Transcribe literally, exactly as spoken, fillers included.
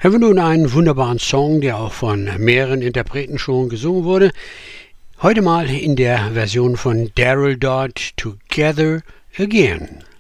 Hören wir nun einen wunderbaren Song, der auch von mehreren Interpreten schon gesungen wurde. Heute mal in der Version von Daryl Dodd, Together Again.